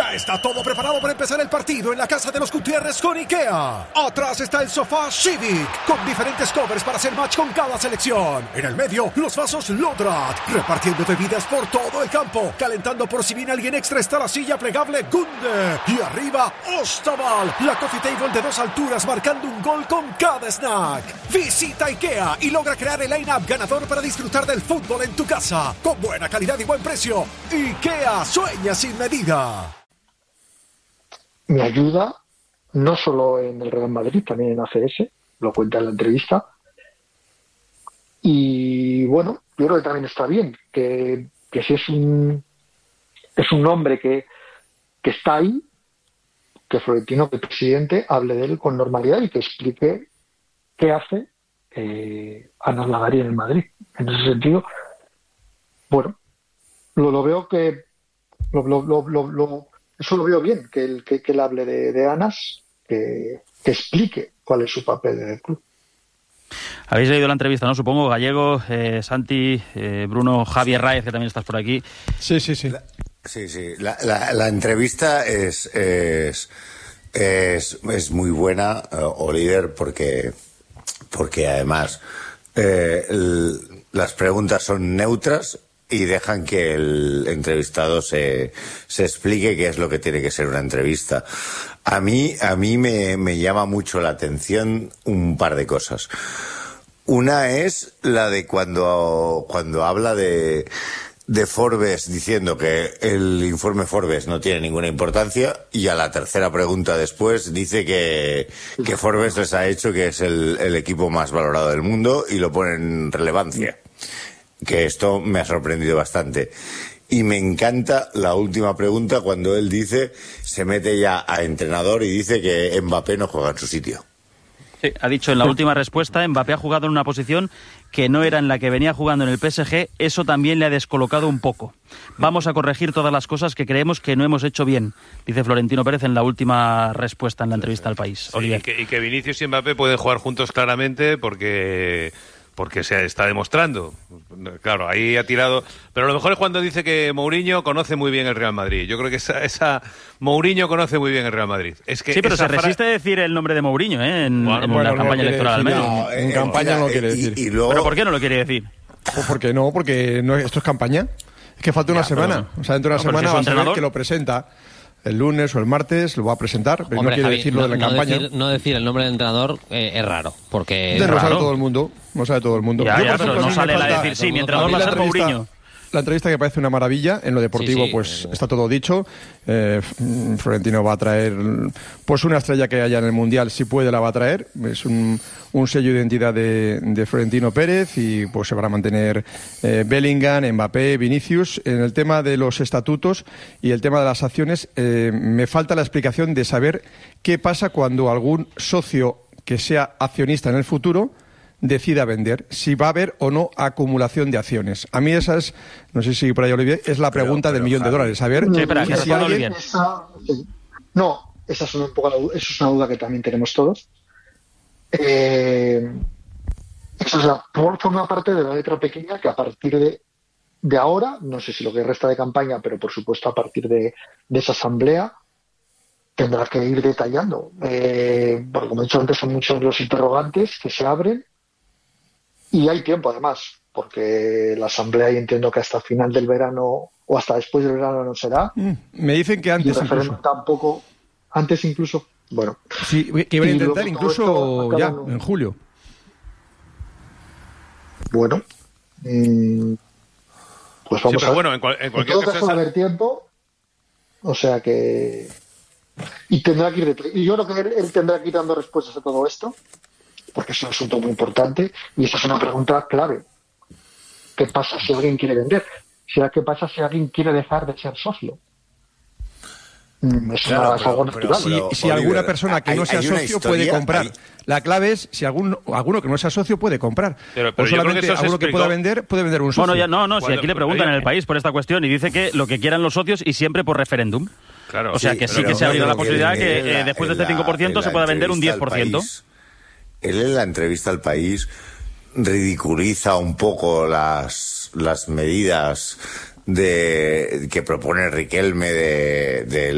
Ya está todo preparado para empezar el partido en la casa de los Gutiérrez con IKEA. Atrás está el sofá Civic, con diferentes covers para hacer match con cada selección. En el medio, los vasos Lodrat, repartiendo bebidas por todo el campo. Calentando por si viene alguien extra está la silla plegable Gunde. Y arriba, Ostaval, la coffee table de 2 alturas marcando un gol con cada snack. Visita IKEA y logra crear el line-up ganador para disfrutar del fútbol en tu casa. Con buena calidad y buen precio. IKEA, sueña sin medida. Me ayuda no solo en el Real Madrid, también en ACS, lo cuenta en la entrevista. Y bueno, yo creo que también está bien que si es un hombre que está ahí, que Florentino, que el presidente, hable de él con normalidad y que explique qué hace Anas Lagari en el Madrid. En ese sentido, bueno, lo veo que eso lo veo bien, que él hable de Anas, que explique cuál es su papel en el club. Habéis leído la entrevista, ¿no? Supongo, Gallego, Santi, Bruno, Javier Raez, que también estás por aquí. Sí. Sí. La entrevista es muy buena, Oliver, porque además las preguntas son neutras y dejan que el entrevistado se explique qué es lo que tiene que ser una entrevista. A mí me llama mucho la atención un par de cosas. Una es la de cuando habla de Forbes diciendo que el informe Forbes no tiene ninguna importancia, y a la tercera pregunta después dice que Forbes les ha hecho que es el equipo más valorado del mundo y lo pone en relevancia. Que esto me ha sorprendido bastante. Y me encanta la última pregunta cuando él se mete ya a entrenador y dice que Mbappé no juega en su sitio. Sí, ha dicho en la última respuesta, Mbappé ha jugado en una posición que no era en la que venía jugando en el PSG, eso también le ha descolocado un poco. Vamos a corregir todas las cosas que creemos que no hemos hecho bien, dice Florentino Pérez en la última respuesta en la entrevista al País. Sí, y que Vinicius y Mbappé pueden jugar juntos claramente porque se está demostrando. Claro, ahí ha tirado. Pero lo mejor es cuando dice que Mourinho conoce muy bien el Real Madrid. Yo creo que esa Mourinho conoce muy bien el Real Madrid. Es que sí, pero se resiste a decir el nombre de Mourinho, en la campaña electoral al menos. No, en campaña no lo quiere decir. Y luego... ¿Pero por qué no lo quiere decir? Pues porque esto es campaña. Es que falta una semana. O sea, dentro de una semana va a saber que lo presenta. El lunes o el martes lo va a presentar, pero no quiere Javi, decirlo de la campaña. No decir el nombre del entrenador es raro, porque... No sabe todo el mundo. Ya, pero no sale a decir, sí, mi entrenador va a ser Mourinho. La entrevista que parece una maravilla, en lo deportivo está todo dicho. Florentino va a traer pues una estrella que haya en el Mundial, si puede la va a traer. Es un sello de identidad de Florentino Pérez, y pues se van a mantener Bellingham, Mbappé, Vinicius. En el tema de los estatutos y el tema de las acciones, me falta la explicación de saber qué pasa cuando algún socio que sea accionista en el futuro decida vender, si va a haber o no acumulación de acciones. A mí esa es, no sé si por ahí, Olivier, es la pregunta del millón de dólares. A ver, si alguien... Esa es una duda que también tenemos todos. Esa forma parte de la letra pequeña que a partir de ahora, no sé si lo que resta de campaña, pero por supuesto a partir de esa asamblea, tendrá que ir detallando. Porque como he dicho antes, son muchos los interrogantes que se abren. Y hay tiempo, además, porque la asamblea, y entiendo que hasta final del verano o hasta después del verano no será. Me dicen que antes, y el referéndum tampoco. Antes incluso. Bueno. Sí, que iban a intentar incluso ya, en julio. Bueno. Pues vamos a ver. Bueno, en cualquier caso va a haber tiempo. O sea que... Y tendrá que ir y yo creo que él tendrá que ir dando respuestas a todo esto, porque es un asunto muy importante y esa es una pregunta clave. ¿Qué pasa si alguien quiere vender? ¿Qué pasa si alguien quiere dejar de ser socio? Es algo natural. Si alguna persona que no sea socio puede comprar. La clave es si alguno que no sea socio puede comprar. Pero solamente alguno que puede vender un socio. Bueno, si aquí le preguntan en el País por esta cuestión y dice que lo que quieran los socios y siempre por referéndum. Claro, o sea que sí que se ha abrido la posibilidad que después de este 5% se pueda vender un 10%. Él en la entrevista al País ridiculiza un poco las medidas que propone Riquelme de